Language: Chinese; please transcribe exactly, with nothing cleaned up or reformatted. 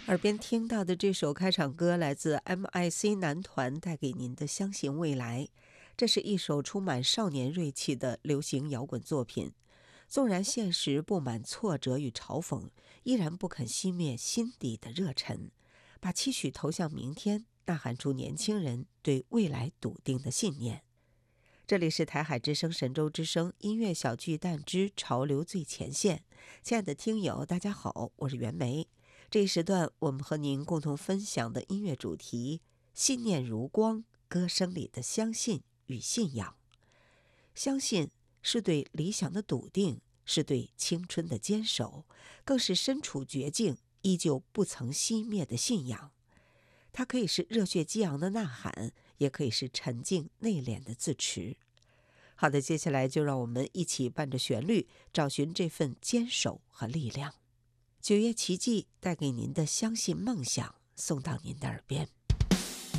耳边听到的这首开场歌来自 M I C 男团带给您的《相信未来》，这是一首充满少年锐气的流行摇滚作品。纵然现实布满挫折与嘲讽，依然不肯熄灭心底的热忱，把期许投向明天，呐喊出年轻人对未来笃定的信念。这里是台海之声神州之声音乐小巨蛋之潮流最前线。亲爱的听友大家好，我是袁梅。这一时段我们和您共同分享的音乐主题，信念如光，歌声里的相信与信仰。相信是对理想的笃定，是对青春的坚守，更是身处绝境依旧不曾熄灭的信仰。它可以是热血激昂的呐喊，也可以是沉静内敛的自持。好的，接下来就让我们一起伴着旋律，找寻这份坚守和力量。九月奇迹带给您的相信梦想，送到您的耳边。